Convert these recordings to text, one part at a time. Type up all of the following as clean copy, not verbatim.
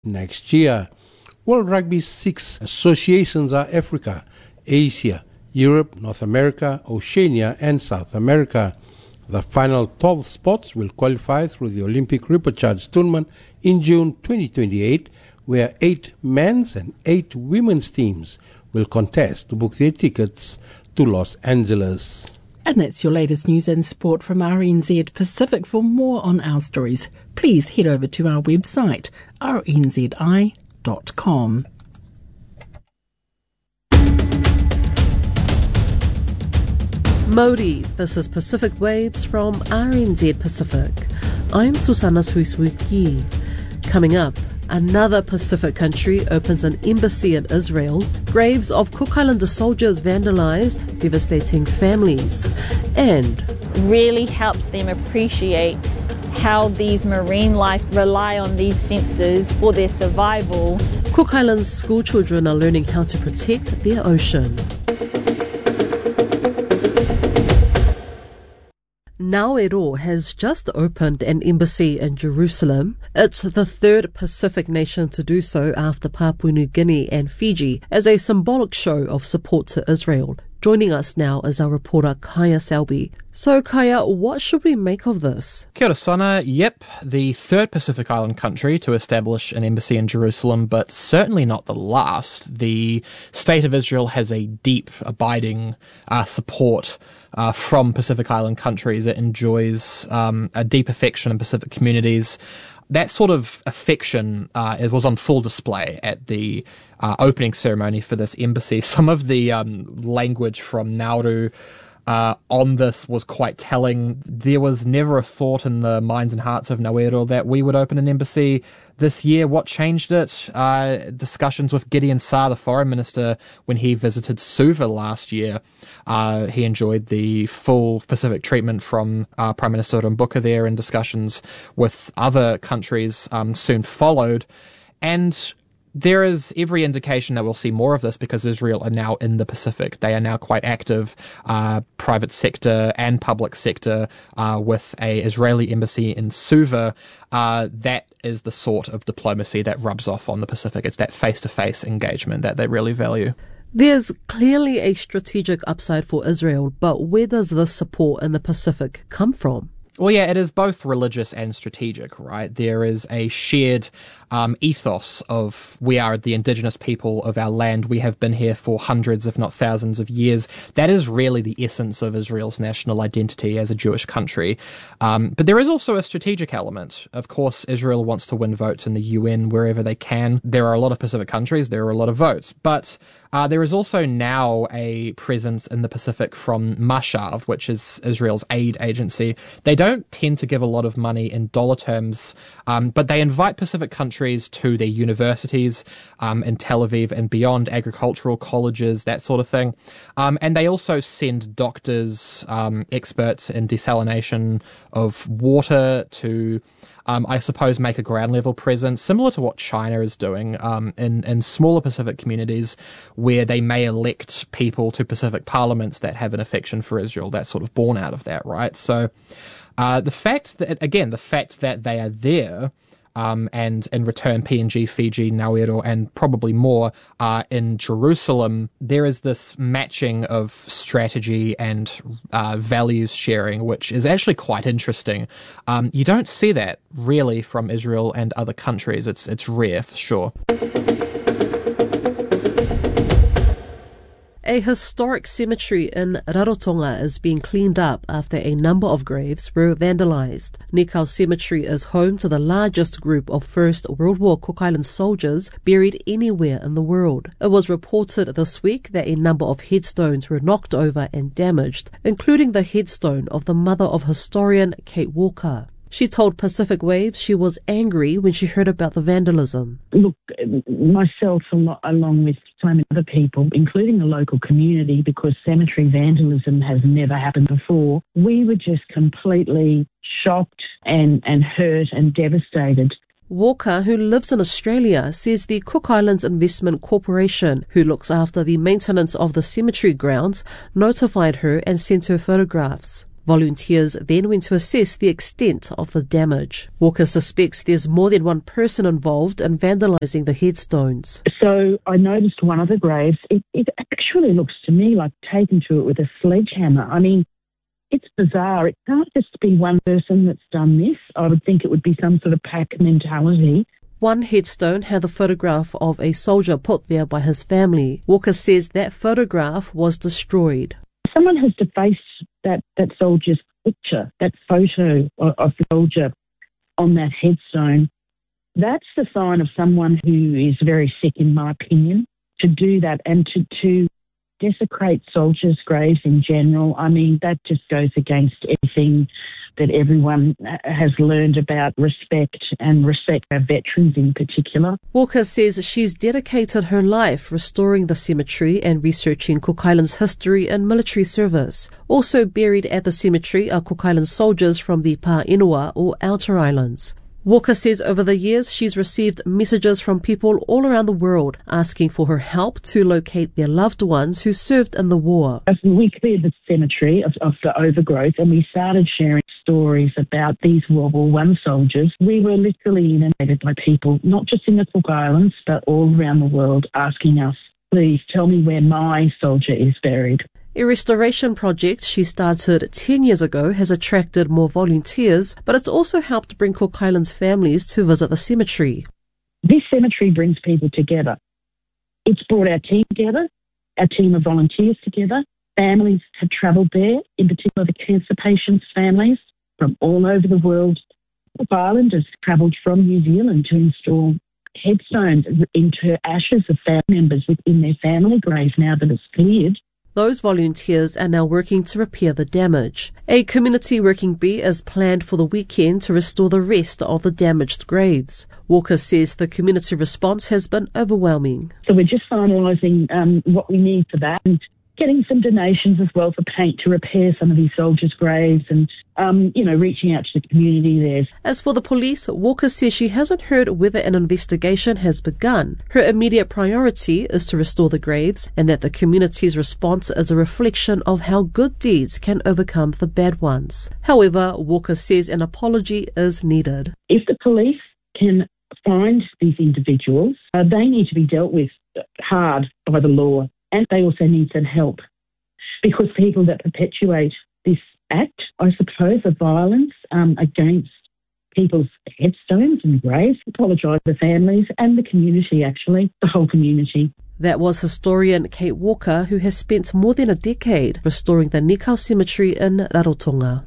next year. World Rugby's 6 associations are Africa, Asia, Europe, North America, Oceania and South America. The final 12 spots will qualify through the Olympic Repechage tournament in June 2028, where 8 men's and 8 women's teams will contest to book their tickets to Los Angeles. And that's your latest news and sport from RNZ Pacific. For more on our stories, please head over to our website, rnzi.com. Mauri, this is Pacific Waves from RNZ Pacific. I'm Susana Suisuiki. Coming up, another Pacific country opens an embassy in Israel. Graves of Cook Islander soldiers vandalised, devastating families. And really helps them appreciate how these marine life rely on these sensors for their survival. Cook Islands school children are learning how to protect their ocean. Nauru has just opened an embassy in Jerusalem. It's the third Pacific nation to do so after Papua New Guinea and Fiji, as a symbolic show of support to Israel. Joining us now is our reporter Kaya Selby. So Kaya, what should we make of this? Kia ora sana. Yep, the third Pacific Island country to establish an embassy in Jerusalem, but certainly not the last. The State of Israel has a deep, abiding support from Pacific Island countries. It enjoys a deep affection in Pacific communities. That sort of affection it was on full display at the opening ceremony for this embassy. Some of the language from Nauru on this was quite telling. There was never a thought in the minds and hearts of Nauru that we would open an embassy this year. What changed it? Discussions with Gideon Saar, the foreign minister, when he visited Suva last year. He enjoyed the full Pacific treatment from Prime Minister Rumbuka there, and discussions with other countries soon followed. And there is every indication that we'll see more of this because Israel are now in the Pacific. They are now quite active, private sector and public sector, with a Israeli embassy in Suva. That is the sort of diplomacy that rubs off on the Pacific. It's that face-to-face engagement that they really value. There's clearly a strategic upside for Israel, but where does this support in the Pacific come from? Well, yeah, it is both religious and strategic, right? There is a shared ethos of we are the indigenous people of our land. We have been here for hundreds, if not thousands of years. That is really the essence of Israel's national identity as a Jewish country. But there is also a strategic element. Of course, Israel wants to win votes in the UN wherever they can. There are a lot of Pacific countries. There are a lot of votes. But there is also now a presence in the Pacific from Mashav, which is Israel's aid agency. They don't tend to give a lot of money in dollar terms, but they invite Pacific countries to their universities in Tel Aviv and beyond, agricultural colleges, that sort of thing. And they also send doctors, experts in desalination of water to I suppose, make a ground level presence, similar to what China is doing in smaller Pacific communities where they may elect people to Pacific parliaments that have an affection for Israel. That's sort of born out of that, right? So the fact that they are there, and in return PNG, Fiji, Nauru, and probably more in Jerusalem, there is this matching of strategy and values sharing, which is actually quite interesting. You don't see that really from Israel and other countries. It's rare for sure. A historic cemetery in Rarotonga is being cleaned up after a number of graves were vandalised. Nikau Cemetery is home to the largest group of First World War Cook Island soldiers buried anywhere in the world. It was reported this week that a number of headstones were knocked over and damaged, including the headstone of the mother of historian Kate Walker. She told Pacific Waves she was angry when she heard about the vandalism. Look, myself along with so many other people, including the local community, because cemetery vandalism has never happened before, we were just completely shocked and hurt and devastated. Walker, who lives in Australia, says the Cook Islands Investment Corporation, who looks after the maintenance of the cemetery grounds, notified her and sent her photographs. Volunteers then went to assess the extent of the damage. Walker suspects there's more than one person involved in vandalising the headstones. So I noticed one of the graves, it actually looks to me like taken to it with a sledgehammer. I mean, it's bizarre. It can't just be one person that's done this. I would think it would be some sort of pack mentality. One headstone had the photograph of a soldier put there by his family. Walker says that photograph was destroyed. Someone has defaced that soldier's picture, that photo of the soldier on that headstone. That's the sign of someone who is very sick, in my opinion, to do that and to desecrate soldiers' graves in general. I mean, that just goes against everything that everyone has learned about respect and respect our veterans in particular. Walker says she's dedicated her life restoring the cemetery and researching Cook Island's history and military service. Also buried at the cemetery are Cook Island soldiers from the Pāinua or Outer Islands. Walker says over the years she's received messages from people all around the world asking for her help to locate their loved ones who served in the war. As we cleared the cemetery of the overgrowth and we started sharing stories about these World War I soldiers, we were literally inundated by people, not just in the Cook Islands, but all around the world, asking us, please tell me where my soldier is buried. A restoration project she started 10 years ago has attracted more volunteers, but it's also helped bring Cook Islands families to visit the cemetery. This cemetery brings people together. It's brought our team together, our team of volunteers together. Families have travelled there, in particular the cancer patients' families from all over the world. Cook Island has travelled from New Zealand to install headstones into ashes of family members within their family graves now that it's cleared. Those volunteers are now working to repair the damage. A community working bee is planned for the weekend to restore the rest of the damaged graves. Walker says the community response has been overwhelming. So we're just finalising what we need for that and getting some donations as well for paint to repair some of these soldiers' graves and, reaching out to the community there. As for the police, Walker says she hasn't heard whether an investigation has begun. Her immediate priority is to restore the graves and that the community's response is a reflection of how good deeds can overcome the bad ones. However, Walker says an apology is needed. If the police can find these individuals, they need to be dealt with hard by the law. And they also need some help because people that perpetuate this act, I suppose, of violence against people's headstones and graves, apologise to the families and the community, actually, the whole community. That was historian Kate Walker, who has spent more than a decade restoring the Nikau Cemetery in Rarotonga.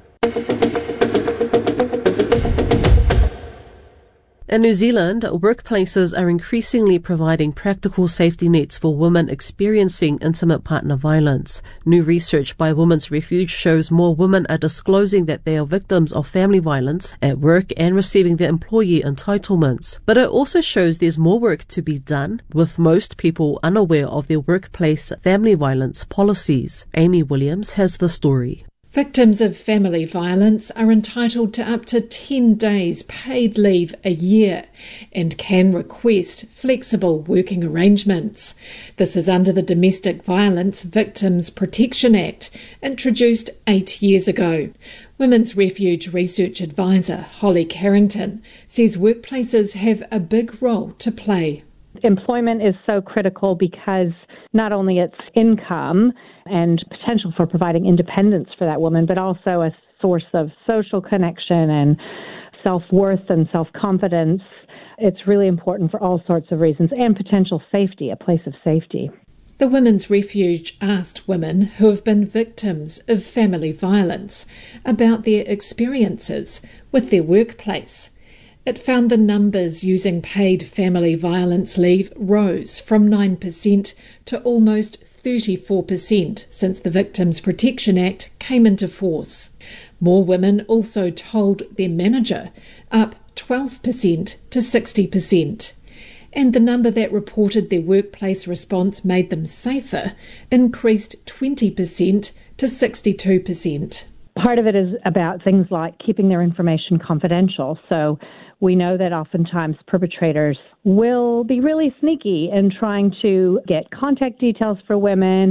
In New Zealand, workplaces are increasingly providing practical safety nets for women experiencing intimate partner violence. New research by Women's Refuge shows more women are disclosing that they are victims of family violence at work and receiving their employee entitlements. But it also shows there's more work to be done, with most people unaware of their workplace family violence policies. Amy Williams has the story. Victims of family violence are entitled to up to 10 days paid leave a year and can request flexible working arrangements. This is under the Domestic Violence Victims Protection Act, introduced 8 years ago. Women's Refuge Research Advisor Holly Carrington says workplaces have a big role to play. Employment is so critical because not only it's income and potential for providing independence for that woman, but also a source of social connection and self-worth and self-confidence. It's really important for all sorts of reasons, and potential safety, a place of safety. The Women's Refuge asked women who have been victims of family violence about their experiences with their workplace. It found the numbers using paid family violence leave rose from 9% to almost 34% since the Victims Protection Act came into force. More women also told their manager, up 12% to 60%. And the number that reported their workplace response made them safer increased 20% to 62%. Part of it is about things like keeping their information confidential. So we know that oftentimes perpetrators will be really sneaky in trying to get contact details for women,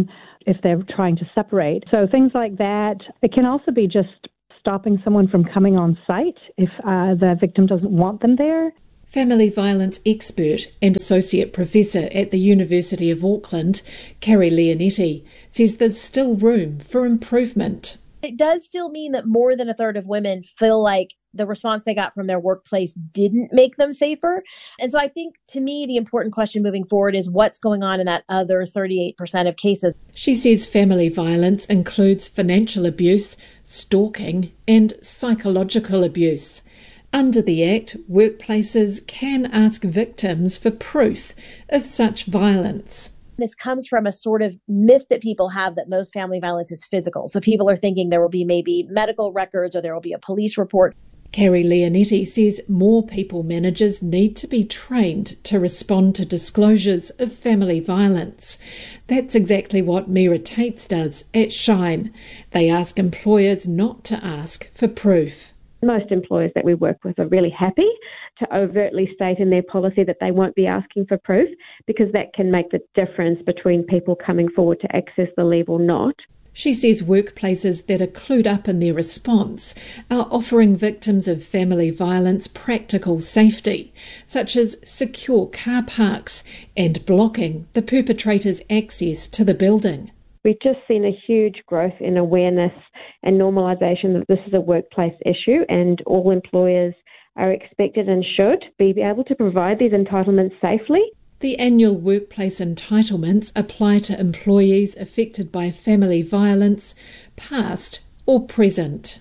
if they're trying to separate. So things like that. It can also be just stopping someone from coming on site if the victim doesn't want them there. Family violence expert and associate professor at the University of Auckland, Carrie Leonetti, says there's still room for improvement. It does still mean that more than a third of women feel like the response they got from their workplace didn't make them safer. And so I think, to me, the important question moving forward is what's going on in that other 38% of cases. She says family violence includes financial abuse, stalking, and psychological abuse. Under the Act, workplaces can ask victims for proof of such violence. This comes from a sort of myth that people have that most family violence is physical. So people are thinking there will be maybe medical records or there will be a police report. Carrie Leonetti says more people managers need to be trained to respond to disclosures of family violence. That's exactly what Mira Tates does at Shine. They ask employers not to ask for proof. Most employers that we work with are really happy to overtly state in their policy that they won't be asking for proof, because that can make the difference between people coming forward to access the leave or not. She says workplaces that are clued up in their response are offering victims of family violence practical safety, such as secure car parks and blocking the perpetrator's access to the building. We've just seen a huge growth in awareness and normalisation that this is a workplace issue, and all employers are expected and should be able to provide these entitlements safely. The annual workplace entitlements apply to employees affected by family violence, past or present.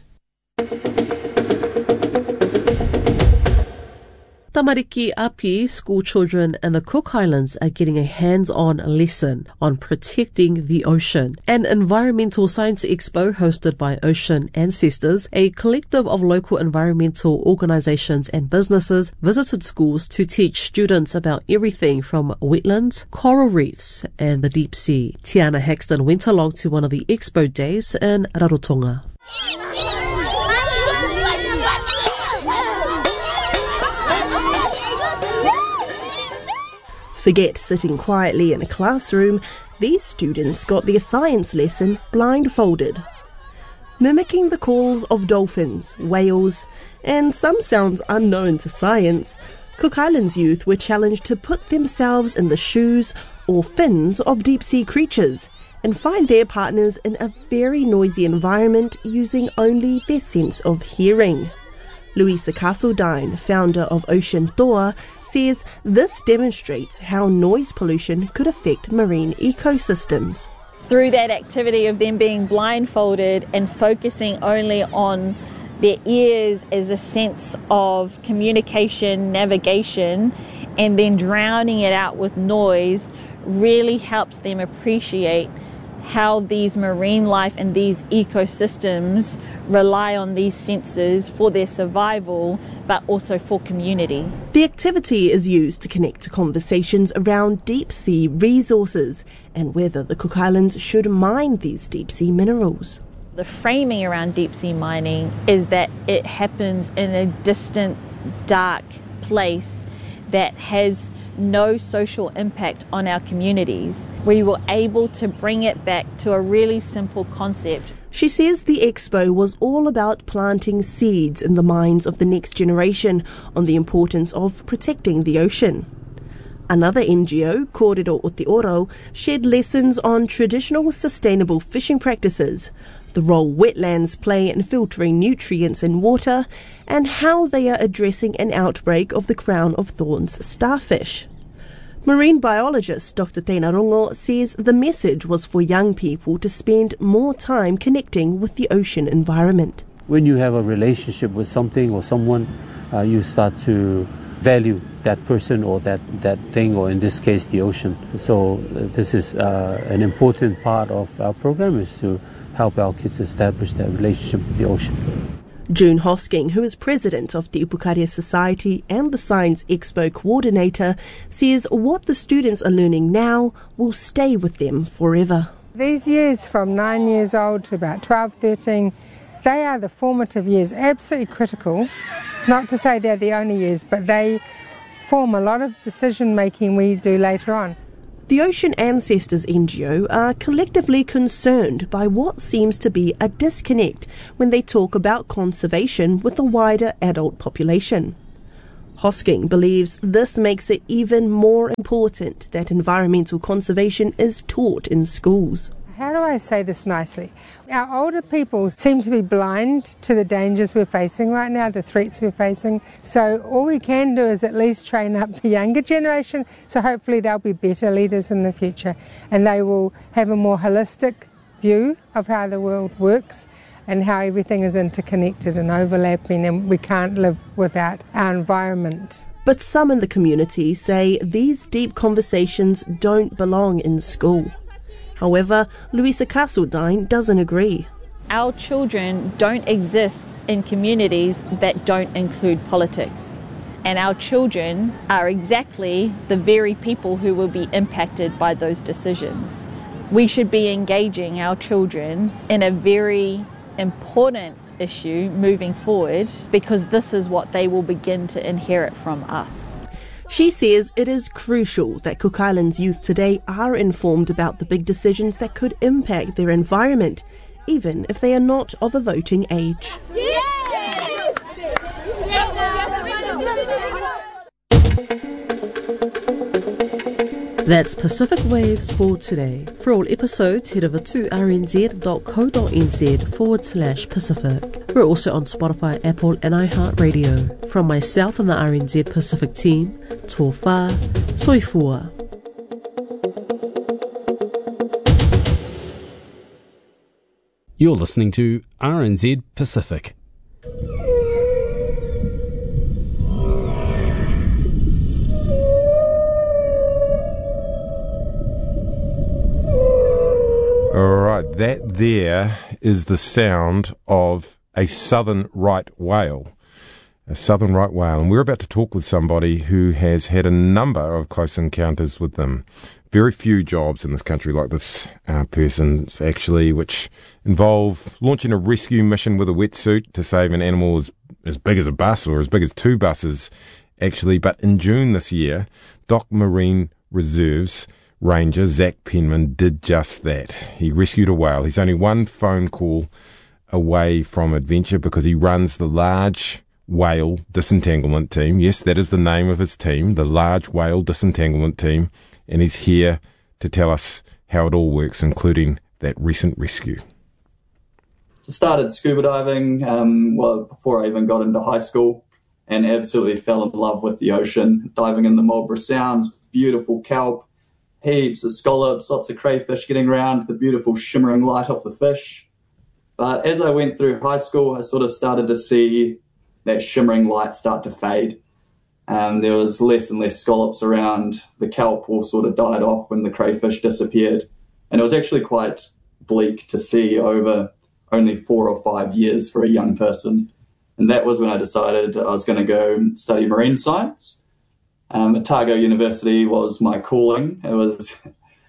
Tamariki Api school children in the Cook Islands are getting a hands-on lesson on protecting the ocean. An environmental science expo hosted by Ocean Ancestors, a collective of local environmental organisations and businesses, visited schools to teach students about everything from wetlands, coral reefs and the deep sea. Tiana Haxton went along to one of the expo days in Rarotonga. Forget sitting quietly in a classroom, these students got their science lesson blindfolded. Mimicking the calls of dolphins, whales, and some sounds unknown to science, Cook Islands youth were challenged to put themselves in the shoes or fins of deep-sea creatures and find their partners in a very noisy environment using only their sense of hearing. Louisa Castledine, founder of Ocean Toa, says this demonstrates how noise pollution could affect marine ecosystems. Through that activity of them being blindfolded and focusing only on their ears as a sense of communication, navigation, and then drowning it out with noise really helps them appreciate how these marine life and these ecosystems rely on these senses for their survival, but also for community. The activity is used to connect to conversations around deep-sea resources and whether the Cook Islands should mine these deep-sea minerals. The framing around deep-sea mining is that it happens in a distant, dark place that has no social impact on our communities. We were able to bring it back to a really simple concept. She says the expo was all about planting seeds in the minds of the next generation on the importance of protecting the ocean. Another NGO, Kōrero o Te Oro, shared lessons on traditional sustainable fishing practices, the role wetlands play in filtering nutrients in water, and how they are addressing an outbreak of the crown of thorns starfish. Marine biologist Dr. Teina Rongo says the message was for young people to spend more time connecting with the ocean environment. When you have a relationship with something or someone, you start to value that person or that thing, or in this case the ocean. So this is an important part of our program, is to help our kids establish that relationship with the ocean. June Hosking, who is president of the Upukaria Society and the Science Expo coordinator, says what the students are learning now will stay with them forever. These years from 9 years old to about 12, 13, they are the formative years, absolutely critical. It's not to say they're the only years, but they form a lot of decision making we do later on. The Ocean Ancestors NGO are collectively concerned by what seems to be a disconnect when they talk about conservation with the wider adult population. Hosking believes this makes it even more important that environmental conservation is taught in schools. How do I say this nicely? Our older people seem to be blind to the dangers we're facing right now, the threats we're facing. So all we can do is at least train up the younger generation, so hopefully they'll be better leaders in the future and they will have a more holistic view of how the world works and how everything is interconnected and overlapping, and we can't live without our environment. But some in the community say these deep conversations don't belong in school. However, Louisa Castledine doesn't agree. Our children don't exist in communities that don't include politics. And our children are exactly the very people who will be impacted by those decisions. We should be engaging our children in a very important issue moving forward, because this is what they will begin to inherit from us. She says it is crucial that Cook Islands youth today are informed about the big decisions that could impact their environment, even if they are not of a voting age. That's Pacific Waves for today. For all episodes, head over to rnz.co.nz/Pacific. We're also on Spotify, Apple and iHeartRadio. From myself and the RNZ Pacific team, tō whā, soifua. You're listening to RNZ Pacific. Alright, that there is the sound of a southern right whale. A southern right whale. And we're about to talk with somebody who has had a number of close encounters with them. Very few jobs in this country like this person's actually, which involve launching a rescue mission with a wetsuit to save an animal as big as a bus or as big as two buses, actually. But in June this year, Dock Marine Reserves Ranger Zach Penman did just that. He rescued a whale. He's only one phone call away from adventure because he runs the Large Whale Disentanglement Team. Yes, that is the name of his team, the Large Whale Disentanglement Team. And he's here to tell us how it all works, including that recent rescue. I started scuba diving before I even got into high school, and absolutely fell in love with the ocean. Diving in the Marlborough Sounds, beautiful kelp, heaps of scallops, lots of crayfish getting around, the beautiful shimmering light off the fish. But as I went through high school, I sort of started to see that shimmering light start to fade. There was less and less scallops around. The kelp all sort of died off when the crayfish disappeared. And it was actually quite bleak to see over only 4 or 5 years for a young person. And that was when I decided I was going to go study marine science. Otago University was my calling. It was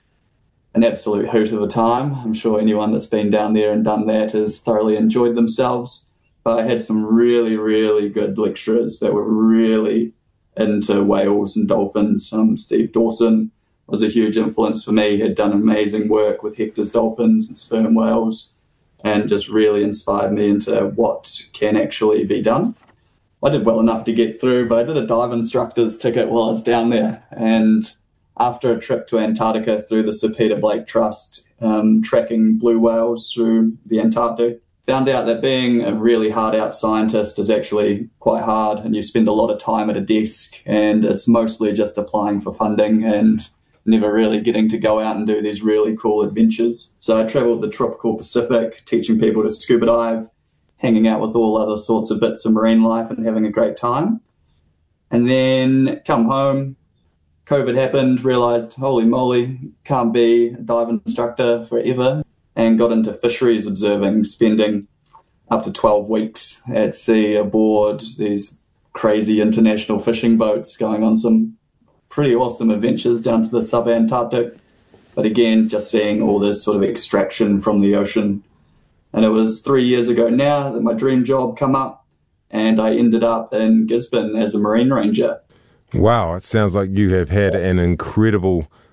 an absolute hoot of a time. I'm sure anyone that's been down there and done that has thoroughly enjoyed themselves. But I had some really, really good lecturers that were really into whales and dolphins. Steve Dawson was a huge influence for me. He had done amazing work with Hector's dolphins and sperm whales, and just really inspired me into what can actually be done. I did well enough to get through, but I did a dive instructor's ticket while I was down there. And after a trip to Antarctica through the Sir Peter Blake Trust, tracking blue whales through the Antarctic, found out that being a really hard-out scientist is actually quite hard, and you spend a lot of time at a desk, and it's mostly just applying for funding and never really getting to go out and do these really cool adventures. So I travelled the tropical Pacific, teaching people to scuba dive, hanging out with all other sorts of bits of marine life and having a great time. And then come home, COVID happened, realised, holy moly, can't be a dive instructor forever, and got into fisheries observing, spending up to 12 weeks at sea aboard these crazy international fishing boats, going on some pretty awesome adventures down to the sub-Antarctic. But again, just seeing all this sort of extraction from the ocean. And it was 3 years ago now that my dream job come up, and I ended up in Gisborne as a marine ranger. Wow, it sounds like you have had an incredible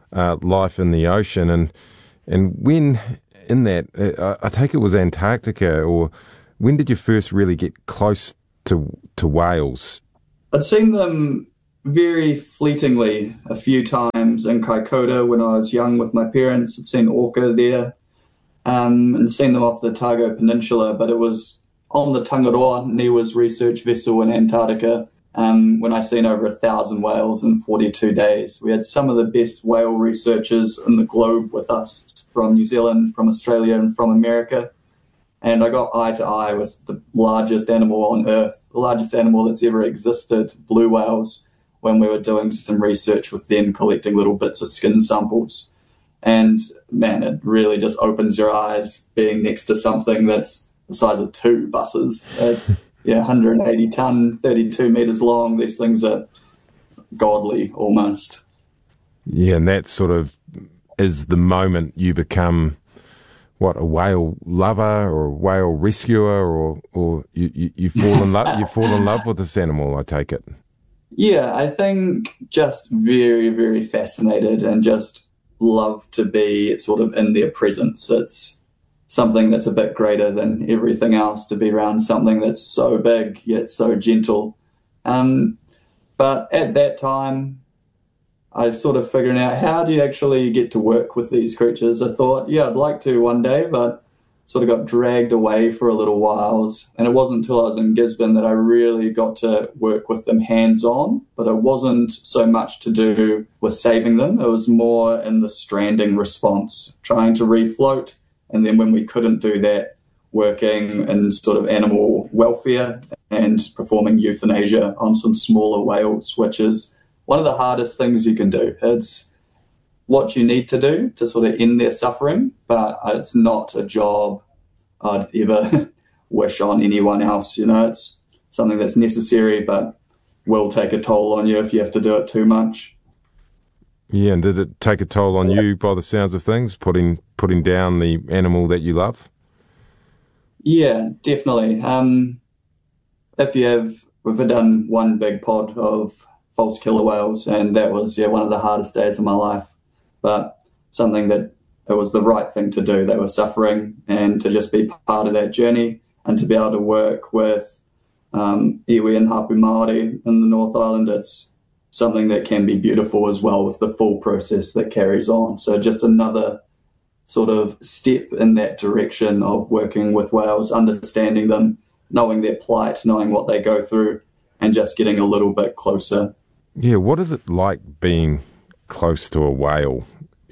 life in the ocean. And when in that, I take it was Antarctica, or when did you first really get close to whales? I'd seen them very fleetingly a few times in Kaikoura when I was young with my parents. I'd seen orca there and seen them off the Otago Peninsula, but it was on the Tangaroa, NIWA's research vessel in Antarctica, when I seen over 1,000 whales in 42 days. We had some of the best whale researchers in the globe with us from New Zealand, from Australia, and from America. And I got eye to eye with the largest animal on Earth, the largest animal that's ever existed, blue whales, when we were doing some research with them, collecting little bits of skin samples. And man, it really just opens your eyes being next to something that's the size of 2 buses. It's 180 ton, 32 meters long. These things are godly almost. Yeah, and that sort of is the moment you become, a whale lover or a whale rescuer, or you fall in love. You fall in love with this animal, I take it. Yeah, I think just very, very fascinated and just love to be sort of in their presence. It's something that's a bit greater than everything else, to be around something that's so big yet so gentle. But at that time, I was sort of figuring out, how do you actually get to work with these creatures? I thought, I'd like to one day, but sort of got dragged away for a little while. And it wasn't until I was in Gisborne that I really got to work with them hands-on, but it wasn't so much to do with saving them. It was more in the stranding response, trying to refloat. And then when we couldn't do that, working in sort of animal welfare and performing euthanasia on some smaller whales, which is one of the hardest things you can do. It's what you need to do to sort of end their suffering, but it's not a job I'd ever wish on anyone else. It's something that's necessary, but will take a toll on you if you have to do it too much. Yeah, and did it take a toll on you by the sounds of things, putting down the animal that you love? Yeah, definitely. We've done one big pod of false killer whales, and that was one of the hardest days of my life. But something that it was the right thing to do. They were suffering, and to just be part of that journey and to be able to work with iwi and hapu Māori in the North Island, it's something that can be beautiful as well, with the full process that carries on. So just another sort of step in that direction of working with whales, understanding them, knowing their plight, knowing what they go through, and just getting a little bit closer. Yeah, what is it like being close to a whale?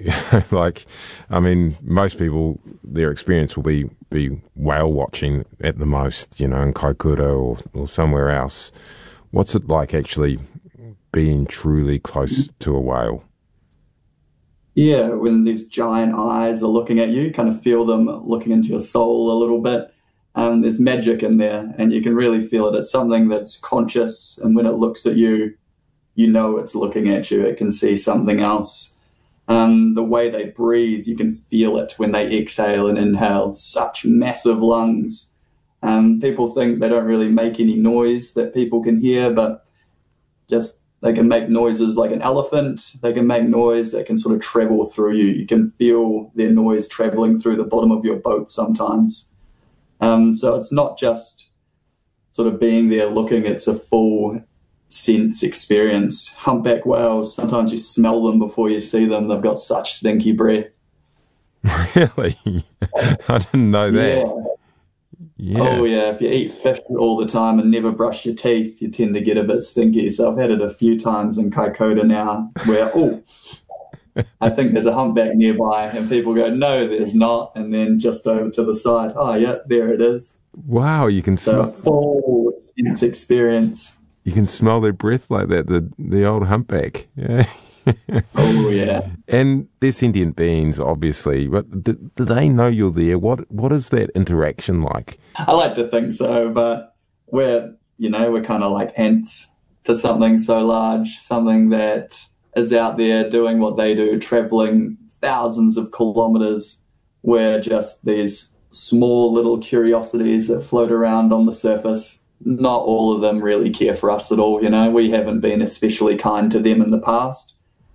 Most people, their experience will be whale watching at the most, in Kaikoura or somewhere else. What's it like actually being truly close to a whale? Yeah, when these giant eyes are looking at you, kind of feel them looking into your soul a little bit. There's magic in there, and you can really feel it. It's something that's conscious, and when it looks at you, it's looking at you. It can see something else. The way they breathe, you can feel it when they exhale and inhale. Such massive lungs. People think they don't really make any noise that people can hear, but just they can make noises like an elephant. They can make noise that can sort of travel through you. You can feel their noise traveling through the bottom of your boat sometimes. So it's not just sort of being there looking, it's a full sense experience. Humpback whales, sometimes you smell them before you see them. They've got such stinky breath. Really? I didn't know that. Yeah. Oh, yeah. If you eat fish all the time and never brush your teeth, you tend to get a bit stinky. So I've had it a few times in Kaikoura now where, I think there's a humpback nearby, and people go, no, there's not. And then just over to the side, there it is. Wow, you can smell. So a full sense experience. You can smell their breath like that, the old humpback. Yeah. Oh, yeah. And they're sentient beings, obviously, but do they know you're there? What is that interaction like? I like to think so, but we're kind of like ants to something so large, something that is out there doing what they do, traveling thousands of kilometers. We're just these small little curiosities that float around on the surface. Not all of them really care for us at all, We haven't been especially kind to them in the past.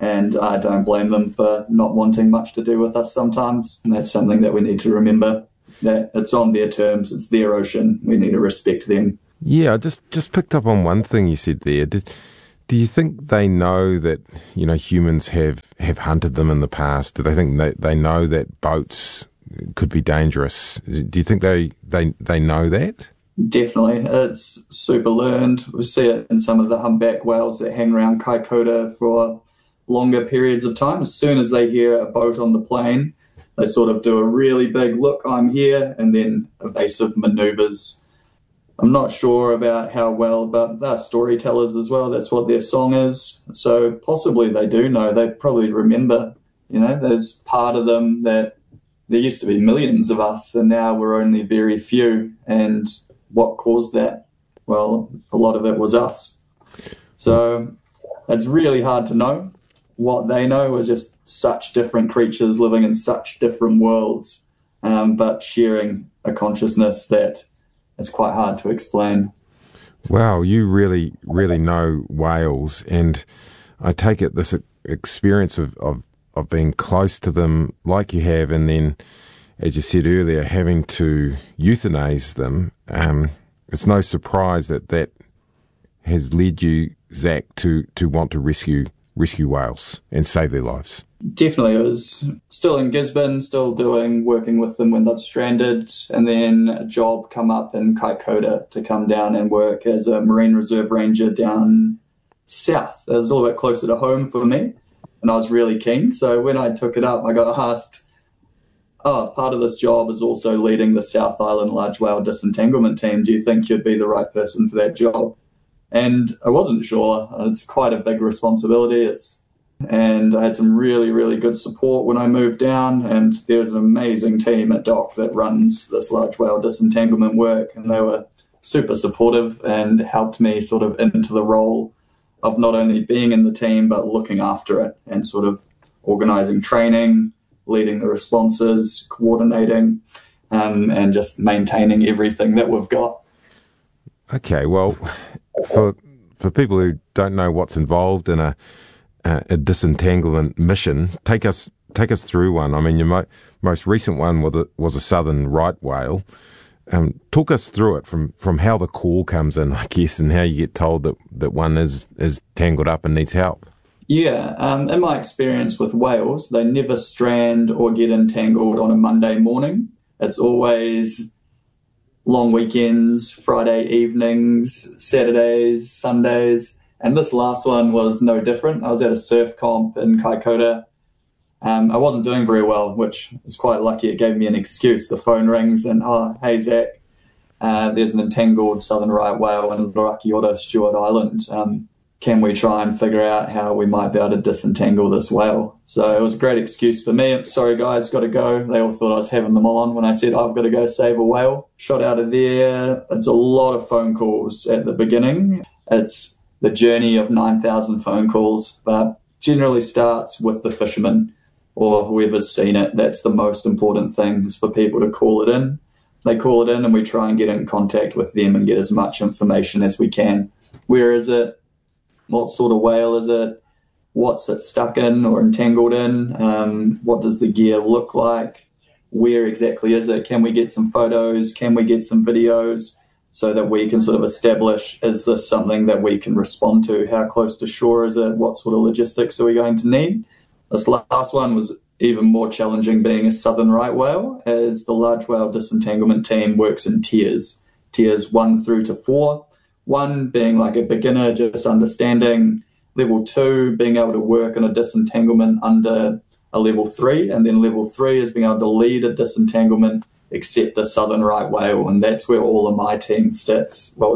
And I don't blame them for not wanting much to do with us sometimes. And that's something that we need to remember, that it's on their terms, it's their ocean. We need to respect them. Yeah, I just picked up on one thing you said there. Do you think they know that, humans have hunted them in the past? Do they think they know that boats could be dangerous? Do you think they know that? Definitely. It's super learned. We see it in some of the humpback whales that hang around Kaikoura for longer periods of time. As soon as they hear a boat on the plane, they sort of do a really big look, I'm here, and then evasive maneuvers. I'm not sure about how well, but they're storytellers as well. That's what their song is. So possibly they do know. They probably remember, there's part of them that there used to be millions of us and now we're only very few. And what caused that? Well, a lot of it was us. So it's really hard to know. What they know are just such different creatures living in such different worlds, but sharing a consciousness that it's quite hard to explain. Wow, you really, really know whales, and I take it this experience of being close to them like you have, and then, as you said earlier, having to euthanize them. It's no surprise that has led you, Zach, to want to rescue whales and save their lives. Definitely. I was still in Gisborne, working with them when they're stranded, and then a job come up in Kaikoura to come down and work as a Marine Reserve Ranger down south. It was a little bit closer to home for me, and I was really keen. So when I took it up, I got asked, part of this job is also leading the South Island large whale disentanglement team. Do you think you'd be the right person for that job? And I wasn't sure. It's quite a big responsibility. And I had some really, really good support when I moved down, and there's an amazing team at DOC that runs this large whale disentanglement work, and they were super supportive and helped me sort of into the role of not only being in the team but looking after it and sort of organising training, leading the responses, coordinating, and just maintaining everything that we've got. Okay, well, for people who don't know what's involved in a disentanglement mission, take us through one. I mean, your most recent one was a southern right whale. Talk us through it from how the call comes in, I guess, and how you get told that one is tangled up and needs help. Yeah, in my experience with whales, they never strand or get entangled on a Monday morning. It's always long weekends, Friday evenings, Saturdays, Sundays. And this last one was no different. I was at a surf comp in Kaikoura. I wasn't doing very well, which is quite lucky. It gave me an excuse. The phone rings and, hey, Zach, there's an entangled southern right whale in Rakiota, Stewart Island. Can we try and figure out how we might be able to disentangle this whale? So it was a great excuse for me. Sorry, guys, got to go. They all thought I was having them on when I said I've got to go save a whale. Shot out of there. It's a lot of phone calls at the beginning. It's the journey of 9,000 phone calls, but generally starts with the fisherman or whoever's seen it. That's the most important thing, is for people to call it in. They call it in and we try and get in contact with them and get as much information as we can. Where is it? What sort of whale is it? What's it stuck in or entangled in? What does the gear look like? Where exactly is it? Can we get some photos? Can we get some videos so that we can sort of establish, is this something that we can respond to? How close to shore is it? What sort of logistics are we going to need? This last one was even more challenging, being a southern right whale, as the large whale disentanglement team works in tiers 1 through to 4. 1 being like a beginner, just understanding. Level 2 being able to work on a disentanglement under a level 3, and then level 3 is being able to lead a disentanglement except a southern right whale, and that's where all of my team sat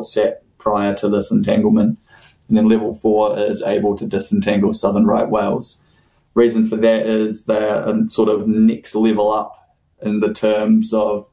prior to this entanglement. And then level 4 is able to disentangle southern right whales. Reason for that is they're a sort of next level up in the terms of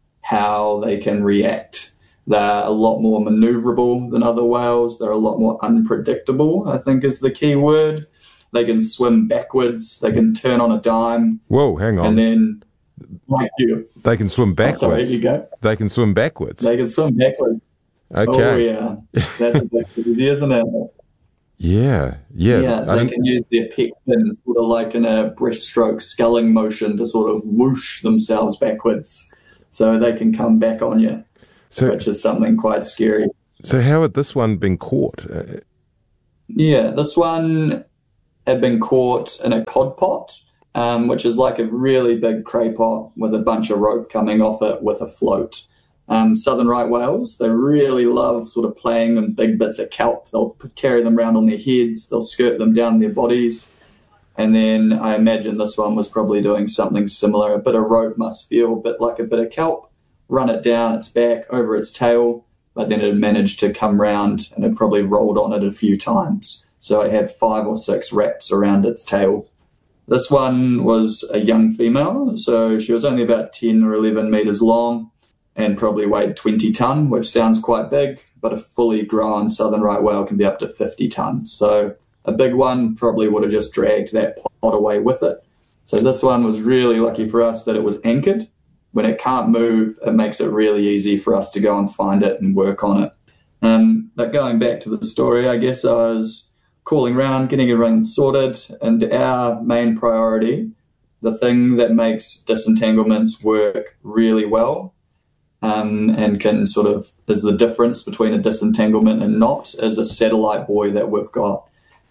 how they can react. They're a lot more maneuverable than other whales. They're a lot more unpredictable, I think is the key word. They can swim backwards. They can turn on a dime. Whoa, hang on. And then, like you. They can swim backwards. Oh, sorry, you go. They can swim backwards. They can swim backwards. Okay. Oh, yeah. That's a bit easy, isn't it? Yeah. They can use their pec fins sort of like in a breaststroke sculling motion to sort of whoosh themselves backwards so they can come back on you, which is something quite scary. So how had this one been caught? This one had been caught in a cod pot, which is like a really big cray pot with a bunch of rope coming off it with a float. Southern right whales, they really love sort of playing in big bits of kelp. They'll carry them around on their heads, they'll skirt them down their bodies, and then I imagine this one was probably doing something similar. A bit of rope must feel a bit like a bit of kelp, run it down its back, over its tail, but then it had managed to come round and it probably rolled on it a few times. So it had 5 or 6 wraps around its tail. This one was a young female, so she was only about 10 or 11 metres long, and probably weighed 20 tonne, which sounds quite big, but a fully grown southern right whale can be up to 50 tonne. So a big one probably would have just dragged that pot away with it. So this one was really lucky for us that it was anchored. When it can't move, it makes it really easy for us to go and find it and work on it. But going back to the story, I guess I was calling around, getting everything sorted, and our main priority, the thing that makes disentanglements work really well, and can sort of is the difference between a disentanglement and not, is a satellite buoy that we've got.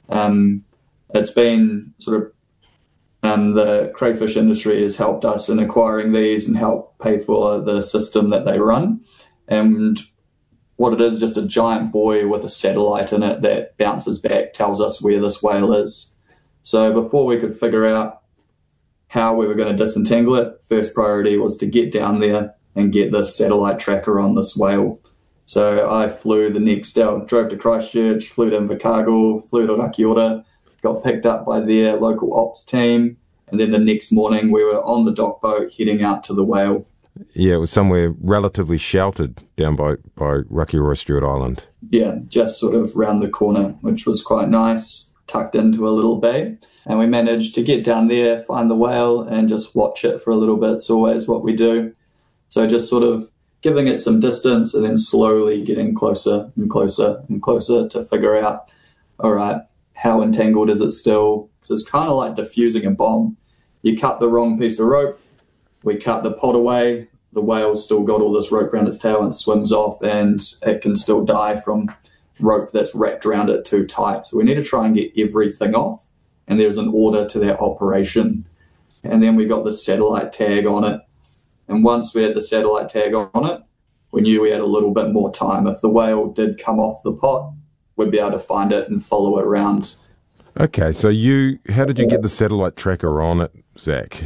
It's been sort of the crayfish industry has helped us in acquiring these and help pay for the system that they run. And what it is, just a giant buoy with a satellite in it that bounces back, tells us where this whale is. So before we could figure out how we were going to disentangle it, first priority was to get down there and get the satellite tracker on this whale. So I flew the next day, drove to Christchurch, flew to Invercargill, flew to Rakiota, got picked up by their local ops team, and then the next morning we were on the dock boat heading out to the whale. Yeah, it was somewhere relatively sheltered down by Rakiura Stewart Island. Yeah, just sort of round the corner, which was quite nice, tucked into a little bay. And we managed to get down there, find the whale, and just watch it for a little bit. It's always what we do. So just sort of giving it some distance and then slowly getting closer and closer and closer to figure out, all right, how entangled is it still? So it's kind of like diffusing a bomb. You cut the wrong piece of rope, we cut the pot away, the whale's still got all this rope around its tail and it swims off, and it can still die from rope that's wrapped around it too tight. So we need to try and get everything off, and there's an order to that operation. And then we got the satellite tag on it. And once we had the satellite tag on it, we knew we had a little bit more time. If the whale did come off the pot, we'd be able to find it and follow it around. Okay, so how did you get the satellite tracker on it, Zach?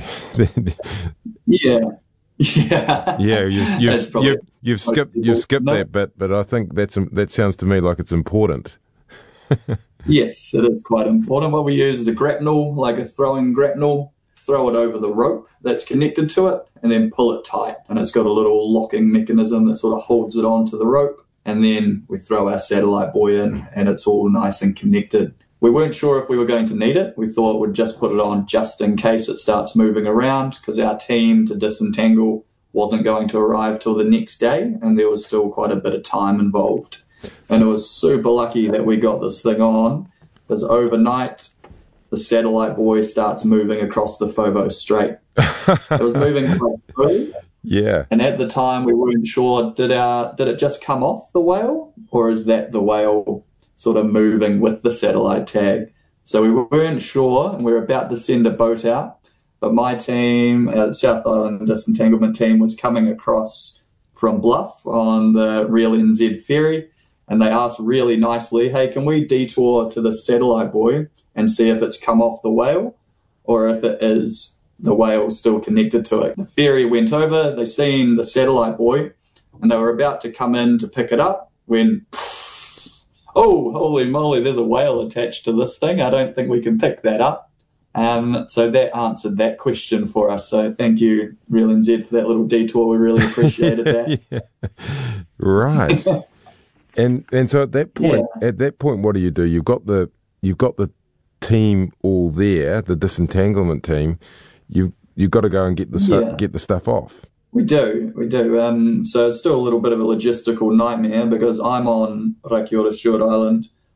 Yeah, you've skipped that bit, but I think that sounds to me like it's important. Yes, it is quite important. What we use is a grapnel, like a throwing grapnel. Throw it over the rope that's connected to it, and then pull it tight. And it's got a little locking mechanism that sort of holds it onto the rope. And then we throw our satellite buoy in, and it's all nice and connected. We weren't sure if we were going to need it. We thought we'd just put it on just in case it starts moving around, because our team to disentangle wasn't going to arrive till the next day, and there was still quite a bit of time involved. And it was super lucky that we got this thing on, because overnight the satellite buoy starts moving across the Phobos Strait. It was moving quite slowly. Yeah. And at the time we weren't sure, did it just come off the whale, or is that the whale sort of moving with the satellite tag? So we weren't sure, and we were about to send a boat out, but my team, the South Island Disentanglement team, was coming across from Bluff on the Real NZ ferry, and they asked really nicely, hey, can we detour to the satellite buoy and see if it's come off the whale, or if it is the whale still connected to it? The ferry went over, they seen the satellite buoy, and they were about to come in to pick it up when, oh, holy moly, there's a whale attached to this thing. I don't think we can pick that up. So that answered that question for us. So thank you, Real NZ, for that little detour. We really appreciated that. Yeah. Right. And so at that point, what do? You've got the team all there, the disentanglement team. You've got to go and get the stuff off. We do. So it's still a little bit of a logistical nightmare, because I'm on Rakiura Stewart Island.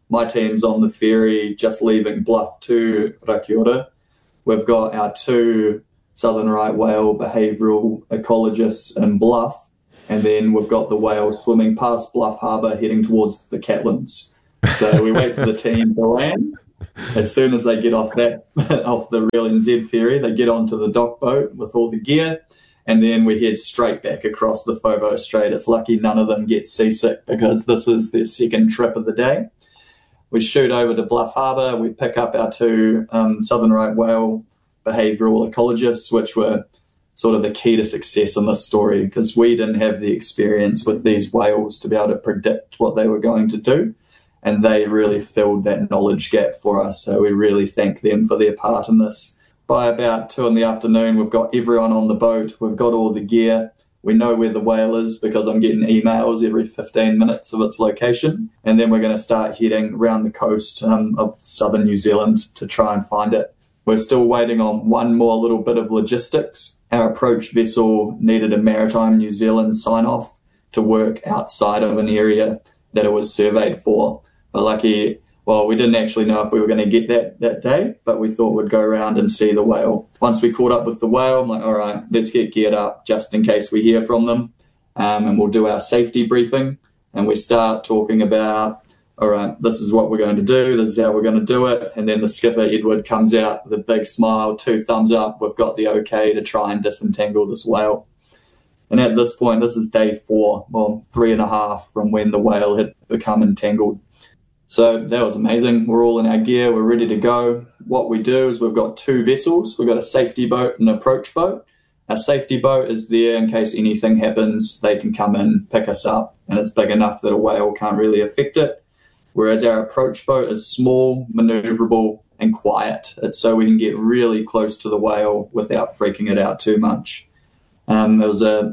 My team's on the ferry just leaving Bluff to Rakiura. We've got our 2 southern right whale behavioural ecologists in Bluff, and then we've got the whale swimming past Bluff Harbour heading towards the Catlins. So we wait for the team to land. As soon as they get off the Real NZ ferry, they get onto the dock boat with all the gear, and then we head straight back across the Foveaux Strait. It's lucky none of them get seasick because this is their second trip of the day. We shoot over to Bluff Harbour. We pick up our 2 southern right whale behavioural ecologists, which were sort of the key to success in this story because we didn't have the experience with these whales to be able to predict what they were going to do. And they really filled that knowledge gap for us. So we really thank them for their part in this. By about 2 PM, we've got everyone on the boat. We've got all the gear. We know where the whale is because I'm getting emails every 15 minutes of its location. And then we're going to start heading around the coast of southern New Zealand to try and find it. We're still waiting on one more little bit of logistics. Our approach vessel needed a Maritime New Zealand sign-off to work outside of an area that it was surveyed for. But lucky, well, we didn't actually know if we were going to get that day, but we thought we'd go around and see the whale. Once we caught up with the whale, I'm like, all right, let's get geared up just in case we hear from them. And we'll do our safety briefing. And we start talking about, all right, this is what we're going to do. This is how we're going to do it. And then the skipper, Edward, comes out with a big smile, 2 thumbs up. We've got the okay to try and disentangle this whale. And at this point, this is day 4, well, 3.5 from when the whale had become entangled. So that was amazing. We're all in our gear. We're ready to go. What we do is we've got 2 vessels. We've got a safety boat and an approach boat. Our safety boat is there in case anything happens. They can come in, pick us up, and it's big enough that a whale can't really affect it. Whereas our approach boat is small, manoeuvrable, and quiet. It's so we can get really close to the whale without freaking it out too much. It was a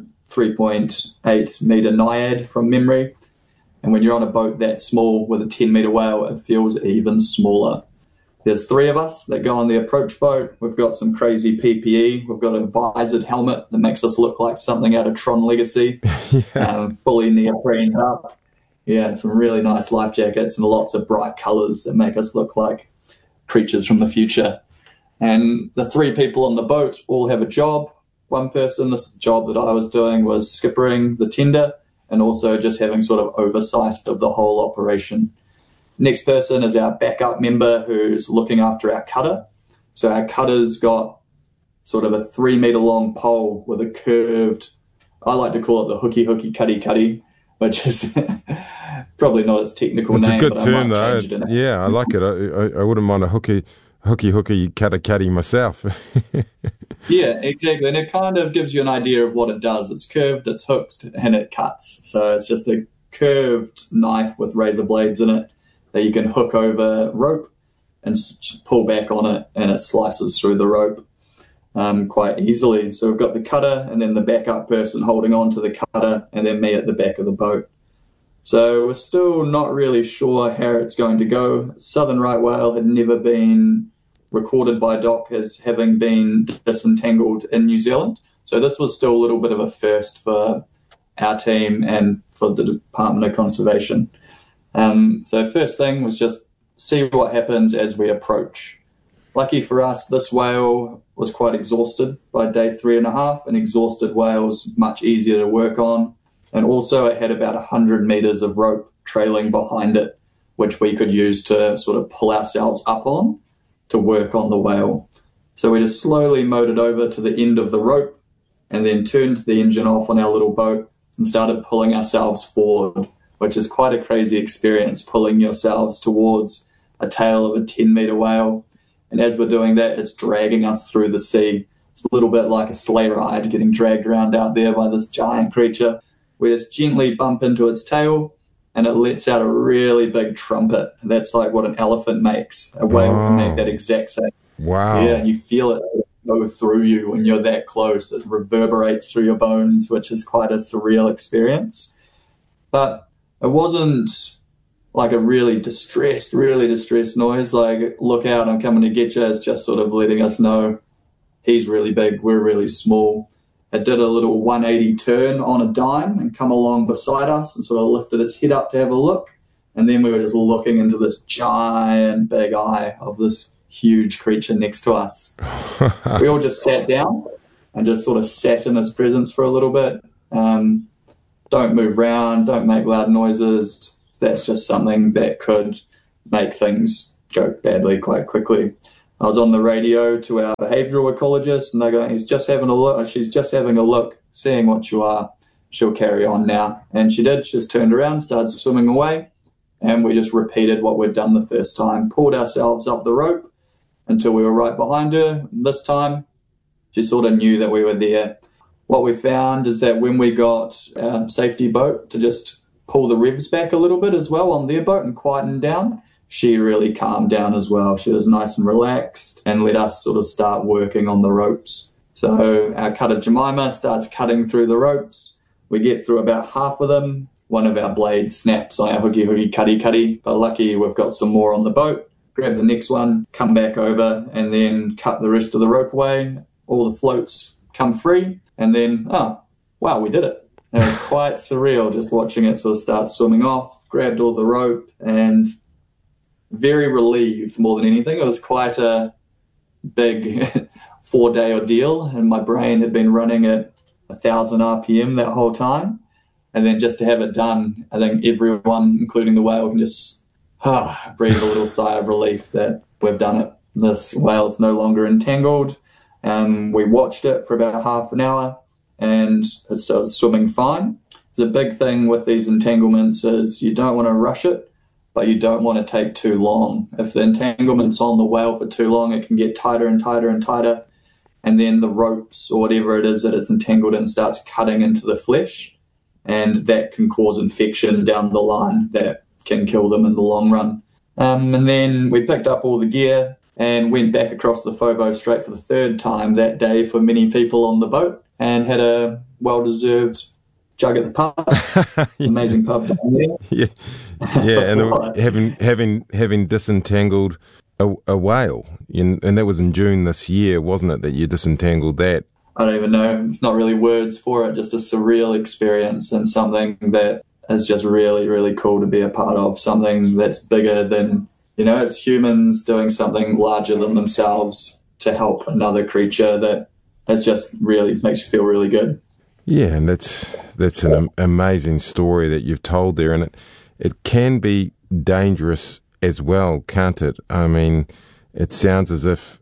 3.8 metre Naiad from memory. And when you're on a boat that small with a 10-metre whale, it feels even smaller. There's 3 of us that go on the approach boat. We've got some crazy PPE. We've got a visored helmet that makes us look like something out of Tron Legacy, fully neoprene up. Yeah, some really nice life jackets and lots of bright colours that make us look like creatures from the future. And the 3 people on the boat all have a job. One person, this is the job that I was doing, was skippering the tender, and also just having sort of oversight of the whole operation. Next person is our backup member who's looking after our cutter. So our cutter's got sort of a 3-metre long pole with a curved, I like to call it the hooky cuddy, which is probably not its technical name. It's a good term though. Yeah, I like it. I wouldn't mind a hooky cuddy myself. Yeah, exactly. And it kind of gives you an idea of what it does. It's curved, it's hooked, and it cuts. So it's just a curved knife with razor blades in it that you can hook over rope and pull back on it, and it slices through the rope quite easily. So we've got the cutter and then the backup person holding on to the cutter, and then me at the back of the boat. So we're still not really sure how it's going to go. Southern right whale had never been recorded by DOC as having been disentangled in New Zealand. So this was still a little bit of a first for our team and for the Department of Conservation. So first thing was just see what happens as we approach. Lucky for us, this whale was quite exhausted by day 3.5. An exhausted whale's much easier to work on. And also it had about 100 metres of rope trailing behind it, which we could use to sort of pull ourselves up on to work on the whale. So we just slowly motored over to the end of the rope and then turned the engine off on our little boat and started pulling ourselves forward, which is quite a crazy experience, pulling yourselves towards a tail of a 10-metre whale. And as we're doing that, it's dragging us through the sea. It's a little bit like a sleigh ride getting dragged around out there by this giant creature. We just gently bump into its tail and it lets out a really big trumpet. That's like what an elephant makes. A whale can make that exact same. Wow. Yeah, and you feel it go through you when you're that close. It reverberates through your bones, which is quite a surreal experience. But it wasn't like a really distressed noise, like, look out, I'm coming to get you. It's just sort of letting us know he's really big, we're really small. It did a little 180 turn on a dime and come along beside us and sort of lifted its head up to have a look. And then we were just looking into this giant big eye of this huge creature next to us. We all just sat down and just sort of sat in its presence for a little bit. Don't move around, don't make loud noises. That's just something that could make things go badly quite quickly. I was on the radio to our behavioural ecologist, and they're going, she's just having a look, seeing what you are. She'll carry on now. And she did. She just turned around, started swimming away, and we just repeated what we'd done the first time. Pulled ourselves up the rope until we were right behind her. This time, she sort of knew that we were there. What we found is that when we got our safety boat to just pull the revs back a little bit as well on their boat and quieten down, she really calmed down as well. She was nice and relaxed and let us sort of start working on the ropes. So our cutter Jemima starts cutting through the ropes. We get through about half of them. One of our blades snaps on our hooky cutty, but lucky we've got some more on the boat. Grab the next one, come back over, and then cut the rest of the rope away. All the floats come free, and then, oh, wow, we did it. And it was quite surreal just watching it sort of start swimming off, grabbed all the rope, and very relieved more than anything. It was quite a big 4-day ordeal, and my brain had been running at 1,000 RPM that whole time. And then just to have it done, I think everyone, including the whale, can just breathe a little sigh of relief that we've done it. This whale's no longer entangled. We watched it for about half an hour, and it started swimming fine. The big thing with these entanglements is you don't want to rush it, but you don't want to take too long. If the entanglement's on the whale for too long, it can get tighter and tighter and tighter, and then the ropes or whatever it is that it's entangled in starts cutting into the flesh, and that can cause infection down the line that can kill them in the long run. And then we picked up all the gear and went back across the Fobo Strait for the third time that day for many people on the boat, and had a well-deserved jug at the pub. Amazing pub down there. And having disentangled a whale, and that was in June this year, wasn't it, that you disentangled that? I don't even know. It's not really words for it, just a surreal experience, and something that is just really, really cool to be a part of, something that's bigger than, it's humans doing something larger than themselves to help another creature that has just really makes you feel really good. Yeah, and that's an amazing story that you've told there, and it can be dangerous as well, can't it? I mean, it sounds as if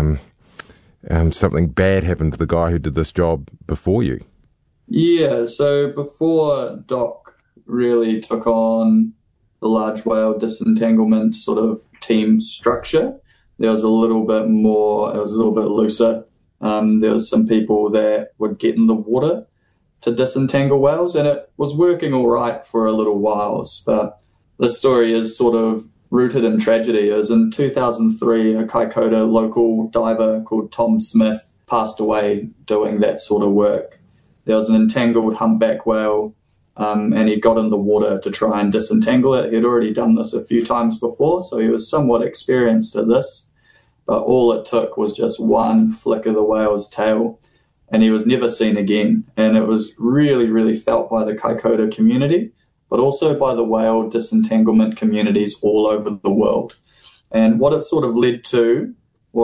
something bad happened to the guy who did this job before you. Yeah, so before Doc really took on the large whale disentanglement sort of team structure, there was a little bit more, it was a little bit looser. There was some people that would get in the water to disentangle whales, and it was working all right for a little while. But this story is sort of rooted in tragedy. It was in 2003, a Kaikoura local diver called Tom Smith passed away doing that sort of work. There was an entangled humpback whale, and he got in the water to try and disentangle it. He'd already done this a few times before, so he was somewhat experienced at this. But all it took was just one flick of the whale's tail, and he was never seen again. And it was really, really felt by the Kaikoura community, but also by the whale disentanglement communities all over the world. And what it sort of led to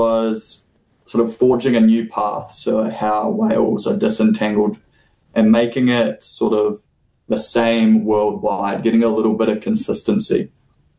was sort of forging a new path, so how whales are disentangled, and making it sort of the same worldwide, getting a little bit of consistency.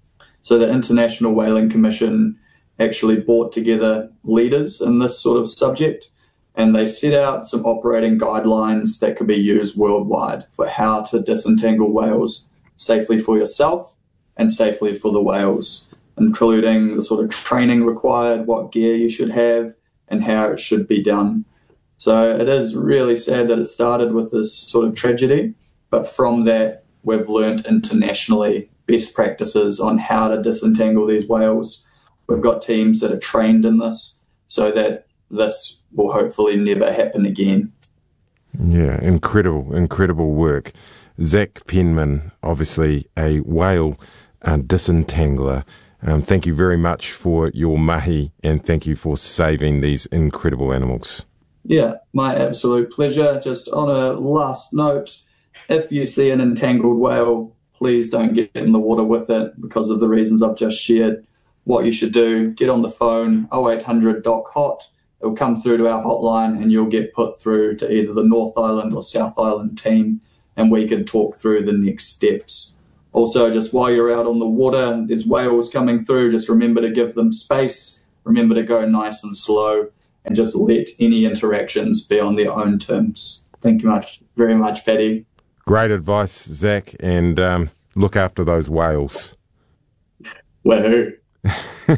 So the International Whaling Commission actually brought together leaders in this sort of subject, and they set out some operating guidelines that could be used worldwide for how to disentangle whales safely for yourself and safely for the whales, including the sort of training required, what gear you should have, and how it should be done. So it is really sad that it started with this sort of tragedy, but from that we've learnt internationally best practices on how to disentangle these whales. We've got teams that are trained in this so that this will hopefully never happen again. Yeah, incredible work. Zach Penman, obviously a whale disentangler. Thank you very much for your mahi, and thank you for saving these incredible animals. Yeah, my absolute pleasure. Just on a last note, if you see an entangled whale, please don't get in the water with it because of the reasons I've just shared. What you should do, get on the phone, 0800 DOC-HOT. It'll come through to our hotline and you'll get put through to either the North Island or South Island team, and we can talk through the next steps. Also, just while you're out on the water, there's whales coming through. Just remember to give them space. Remember to go nice and slow, and just let any interactions be on their own terms. Thank you very much, Paddy. Great advice, Zach, and look after those whales. Woohoo.